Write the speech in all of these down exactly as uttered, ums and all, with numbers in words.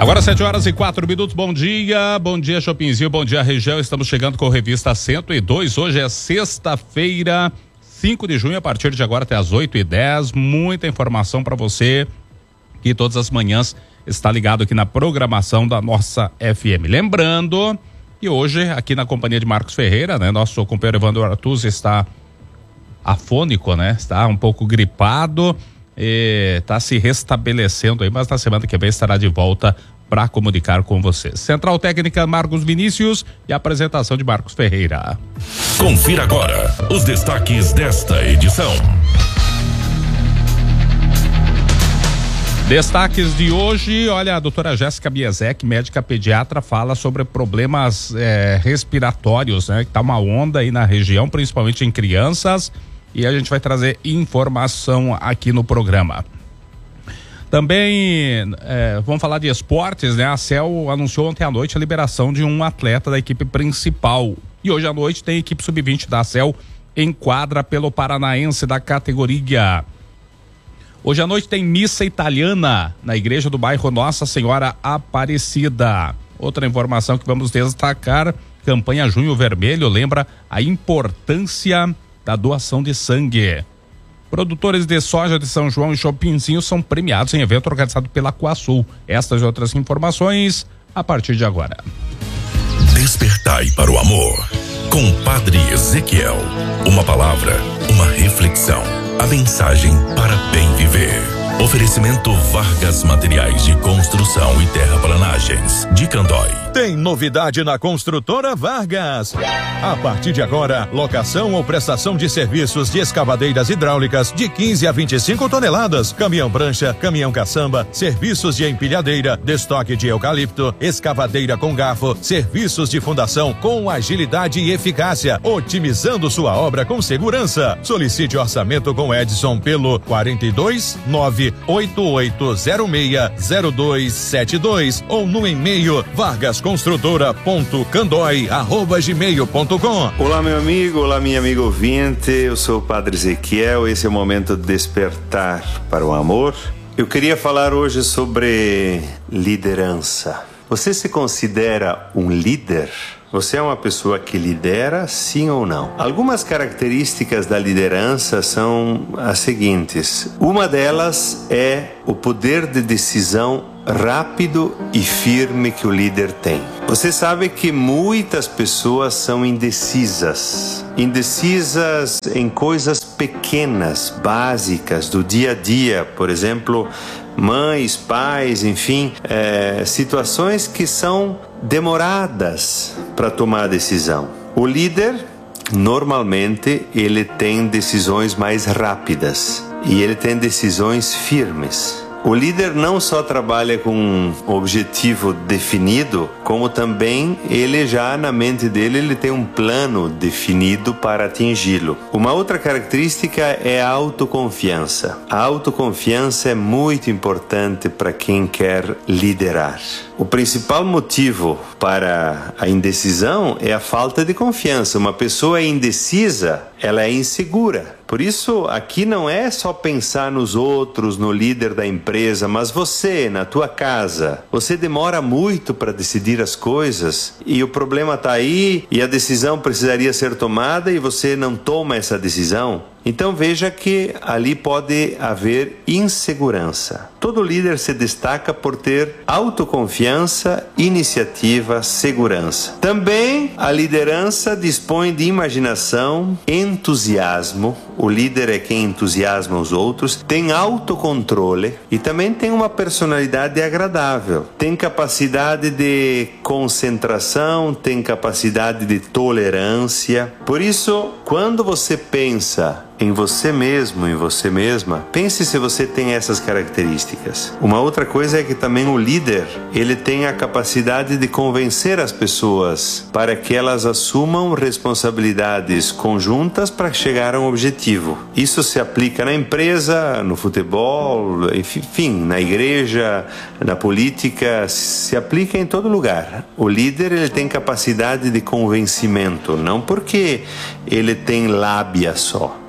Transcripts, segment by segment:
Agora sete horas e quatro minutos, bom dia, bom dia Shoppingzinho, bom dia região, estamos chegando com a revista cento e dois, hoje é sexta-feira, cinco de junho, a partir de agora até as oito e dez, muita informação para você que todas as manhãs está ligado aqui na programação da nossa F M. Lembrando que hoje aqui na companhia de Marcos Ferreira, né, nosso companheiro Evandro Artuz está afônico, né, está um pouco gripado, está se restabelecendo aí, mas na semana que vem estará de volta para comunicar com vocês. Central Técnica Marcos Vinícius e a apresentação de Marcos Ferreira. Confira agora os destaques desta edição. Destaques de hoje, olha, a doutora Jéssica Biesek, médica pediatra, fala sobre problemas eh, respiratórios, né? Que tá uma onda aí na região, principalmente em crianças, e a gente vai trazer informação aqui no programa. Também eh, vamos falar de esportes, né? A C E L anunciou ontem à noite a liberação de um atleta da equipe principal. E hoje à noite tem a equipe sub vinte da C E L em quadra pelo Paranaense da categoria. Hoje à noite tem missa italiana na igreja do bairro Nossa Senhora Aparecida. Outra informação que vamos destacar, campanha Junho Vermelho lembra a importância da doação de sangue. Produtores de soja de São João e Shoppingzinho são premiados em evento organizado pela Coasul. Estas e outras informações a partir de agora. Despertai para o amor com Padre Ezequiel. Uma palavra, uma reflexão. A mensagem para bem viver. Oferecimento Vargas Materiais de Construção e Terraplanagens de Candói. Tem novidade na Construtora Vargas. A partir de agora, locação ou prestação de serviços de escavadeiras hidráulicas de quinze a vinte e cinco toneladas, caminhão prancha, caminhão caçamba, serviços de empilhadeira, destoque de eucalipto, escavadeira com garfo, serviços de fundação com agilidade e eficácia, otimizando sua obra com segurança. Solicite orçamento com Edson pelo quarenta e dois, nove oito oito zero seis zero dois sete dois ou no e-mail vargasconstrutora ponto candói arroba gmail ponto com. Olá meu amigo, olá minha amiga ouvinte, eu sou o Padre Ezequiel, esse é o momento de despertar para o amor. Eu queria falar hoje sobre liderança. Você se considera um líder? Você é uma pessoa que lidera, sim ou não? Algumas características da liderança são as seguintes. Uma delas é o poder de decisão rápido e firme que o líder tem. Você sabe que muitas pessoas são indecisas. Indecisas em coisas pequenas, básicas, do dia a dia. Por exemplo, mães, pais, enfim, é, situações que são demoradas para tomar a decisão. O líder, normalmente, ele tem decisões mais rápidas e ele tem decisões firmes. O líder não só trabalha com um objetivo definido, como também ele já na mente dele ele tem um plano definido para atingi-lo. Uma outra característica é a autoconfiança. A autoconfiança é muito importante para quem quer liderar. O principal motivo para a indecisão é a falta de confiança. Uma pessoa indecisa, ela é insegura. Por isso, aqui não é só pensar nos outros, no líder da empresa, mas você, na tua casa. Você demora muito para decidir as coisas e o problema está aí e a decisão precisaria ser tomada e você não toma essa decisão. Então veja que ali pode haver insegurança. Todo líder se destaca por ter autoconfiança, iniciativa, segurança. Também a liderança dispõe de imaginação, entusiasmo. O líder é quem entusiasma os outros, tem autocontrole e também tem uma personalidade agradável. Tem capacidade de concentração, tem capacidade de tolerância. Por isso, quando você pensa em você mesmo, em você mesma, pense se você tem essas características. Uma outra coisa é que também o líder, ele tem a capacidade de convencer as pessoas para que elas assumam responsabilidades conjuntas para chegar a um objetivo. Isso se aplica na empresa, no futebol, enfim, na igreja, na política, se aplica em todo lugar. O líder, ele tem capacidade de convencimento, não porque ele tem lábia só,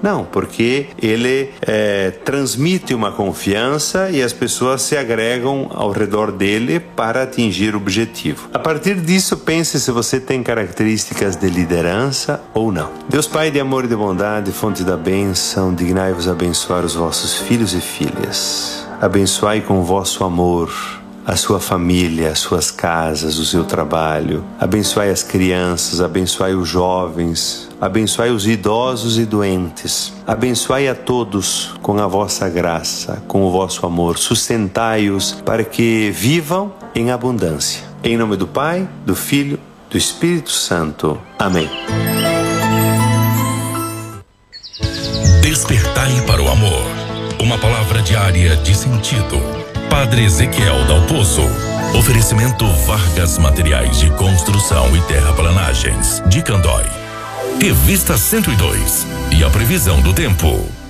Não, porque ele é, transmite uma confiança e as pessoas se agregam ao redor dele para atingir o objetivo. A partir disso, pense se você tem características de liderança ou não. Deus Pai de amor e de bondade, fonte da bênção, dignai-vos abençoar os vossos filhos e filhas. Abençoai com o vosso amor a sua família, as suas casas, o seu trabalho. Abençoai as crianças, abençoai os jovens, abençoai os idosos e doentes. Abençoai a todos com a vossa graça, com o vosso amor. Sustentai-os para que vivam em abundância. Em nome do Pai, do Filho, do Espírito Santo. Amém. Despertai para o amor. Uma palavra diária de sentido. Padre Ezequiel Dalpozo. Oferecimento Vargas Materiais de Construção e Terraplanagens, de Candói. Revista cento e dois. E a previsão do tempo.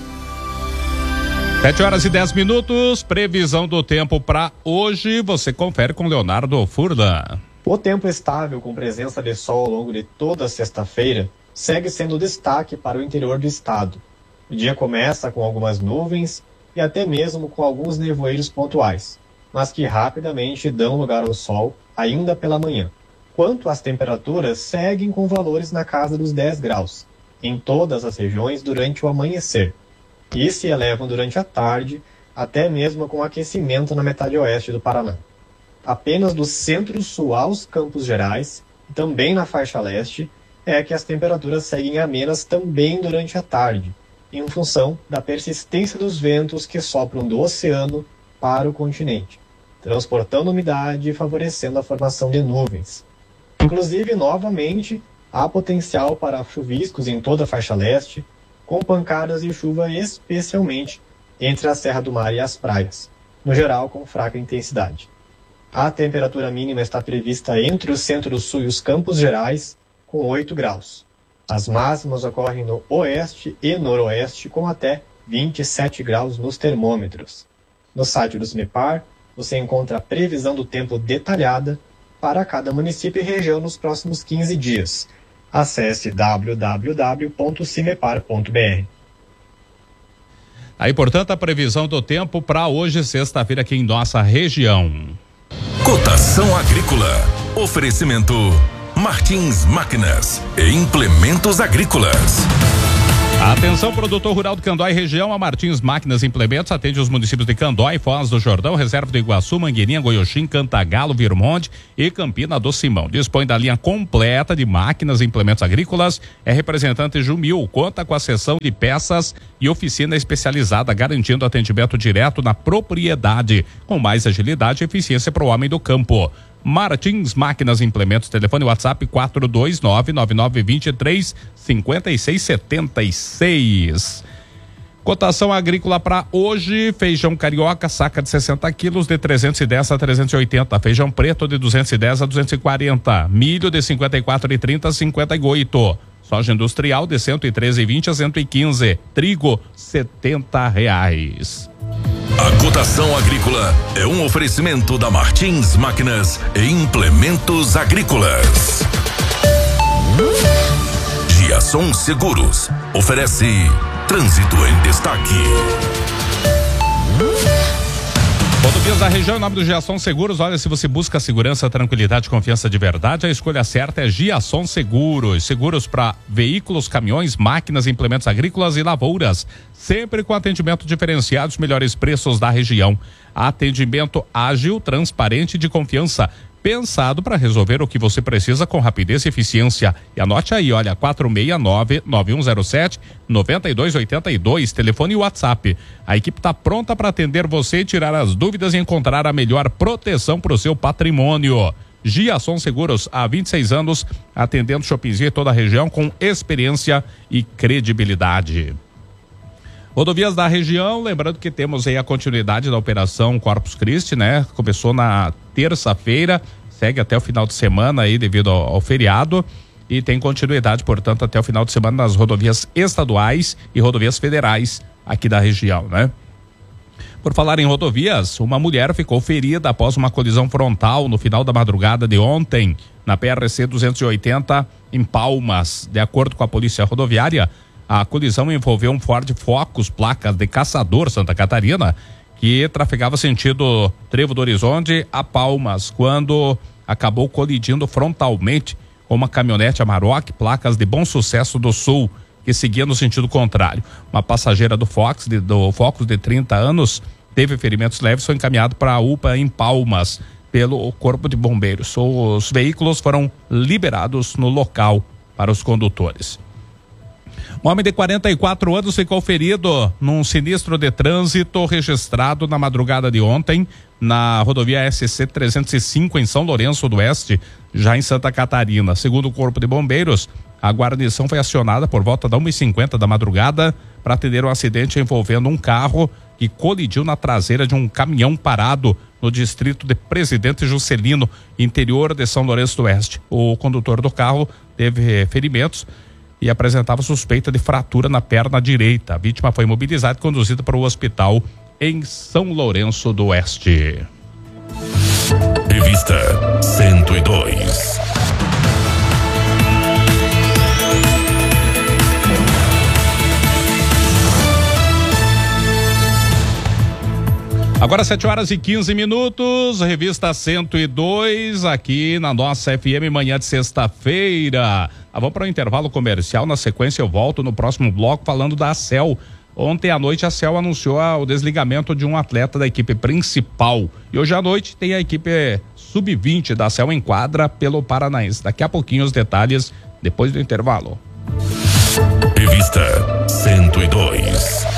sete horas e dez minutos. Previsão do tempo para hoje. Você confere com Leonardo Furlan. O tempo estável, com presença de sol ao longo de toda a sexta-feira, segue sendo destaque para o interior do estado. O dia começa com algumas nuvens e até mesmo com alguns nevoeiros pontuais, mas que rapidamente dão lugar ao sol ainda pela manhã. Quanto às temperaturas, seguem com valores na casa dos dez graus, em todas as regiões durante o amanhecer, e se elevam durante a tarde, até mesmo com aquecimento na metade oeste do Paraná. Apenas do centro-sul aos Campos Gerais, e também na faixa leste, é que as temperaturas seguem amenas também durante a tarde, em função da persistência dos ventos que sopram do oceano para o continente, transportando umidade e favorecendo a formação de nuvens. Inclusive, novamente, há potencial para chuviscos em toda a faixa leste, com pancadas de chuva especialmente entre a Serra do Mar e as praias, no geral com fraca intensidade. A temperatura mínima está prevista entre o centro-sul e os Campos Gerais, com oito graus. As máximas ocorrem no oeste e noroeste, com até vinte e sete graus nos termômetros. No site do CIMEPAR, você encontra a previsão do tempo detalhada para cada município e região nos próximos quinze dias. Acesse w w w ponto cimepar ponto b r. Aí, portanto, a previsão do tempo para hoje, sexta-feira, aqui em nossa região. Cotação agrícola. Oferecimento Martins Máquinas e Implementos Agrícolas. Atenção, produtor rural do Candói região, a Martins Máquinas e Implementos atende os municípios de Candói, Foz do Jordão, Reserva do Iguaçu, Mangueirinha, Goioxim, Cantagalo, Virmonte e Campina do Simão. Dispõe da linha completa de máquinas e implementos agrícolas, é representante Jumil, conta com a seção de peças e oficina especializada, garantindo atendimento direto na propriedade, com mais agilidade e eficiência para o homem do campo. Martins Máquinas e Implementos, telefone WhatsApp quatro dois nove nove nove dois três cinco seis sete seis. Cotação agrícola para hoje: feijão carioca, saca de sessenta quilos, de trezentos e dez a trezentos e oitenta, feijão preto de duzentos e dez a duzentos e quarenta, milho de cinquenta e quatro e trinta a cinquenta e oito, soja industrial de cento e treze e vinte a cento e quinze, trigo setenta reais. A cotação agrícola é um oferecimento da Martins Máquinas e Implementos Agrícolas. Giasson Seguros oferece Trânsito em Destaque. Rodovias da região, em nome do Giasson Seguros. Olha, se você busca segurança, tranquilidade e confiança de verdade, a escolha certa é Giasson Seguros. Seguros para veículos, caminhões, máquinas, implementos agrícolas e lavouras. Sempre com atendimento diferenciado, os melhores preços da região. Atendimento ágil, transparente e de confiança. Pensado para resolver o que você precisa com rapidez e eficiência. E anote aí, olha, quatro seis nove, nove um zero sete, nove dois oito dois, telefone e WhatsApp. A equipe está pronta para atender você e tirar as dúvidas e encontrar a melhor proteção para o seu patrimônio. Giasson Seguros, há vinte e seis anos, atendendo Shoppingzinho e toda a região com experiência e credibilidade. Rodovias da região, lembrando que temos aí a continuidade da operação Corpus Christi, né? Começou na terça-feira, segue até o final de semana aí devido ao, ao feriado e tem continuidade, portanto, até o final de semana nas rodovias estaduais e rodovias federais aqui da região, né? Por falar em rodovias, uma mulher ficou ferida após uma colisão frontal no final da madrugada de ontem na P R C duzentos e oitenta em Palmas. De acordo com a Polícia Rodoviária, A colisão envolveu um Ford Focus, placas de Caçador, Santa Catarina, que trafegava sentido Trevo do Horizonte a Palmas, quando acabou colidindo frontalmente com uma caminhonete Amarok, placas de Bom Sucesso do Sul, que seguia no sentido contrário. Uma passageira do Focus de, do Focus de trinta anos teve ferimentos leves, foi encaminhado para a U P A em Palmas pelo Corpo de Bombeiros. Os veículos foram liberados no local para os condutores. Um homem de quarenta e quatro anos ficou ferido num sinistro de trânsito registrado na madrugada de ontem na rodovia S C trezentos e cinco em São Lourenço do Oeste, já em Santa Catarina. Segundo o Corpo de Bombeiros, a guarnição foi acionada por volta da uma e cinquenta da madrugada para atender um acidente envolvendo um carro que colidiu na traseira de um caminhão parado no distrito de Presidente Juscelino, interior de São Lourenço do Oeste. O condutor do carro teve ferimentos e apresentava suspeita de fratura na perna direita. A vítima foi imobilizada e conduzida para o hospital em São Lourenço do Oeste. Revista cento e dois. Agora sete horas e quinze minutos, revista cento e dois, aqui na nossa F M, manhã de sexta-feira. Ah, vamos para o intervalo comercial, na sequência eu volto no próximo bloco falando da ACEL. Ontem à noite a ACEL anunciou o desligamento de um atleta da equipe principal. E hoje à noite tem a equipe sub vinte da ACEL em quadra pelo Paranaense. Daqui a pouquinho os detalhes, depois do intervalo. Revista cento e dois.